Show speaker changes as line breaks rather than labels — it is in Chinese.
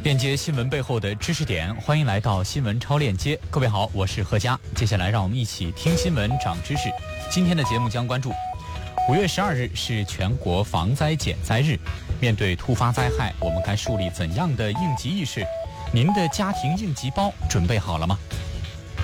链接新闻背后的知识点，欢迎来到新闻超链接。各位好，我是何佳。接下来让我们一起听新闻长知识。今天的节目将关注5月12日是全国防灾减灾日，面对突发灾害，我们该树立怎样的应急意识？您的家庭应急包准备好了吗？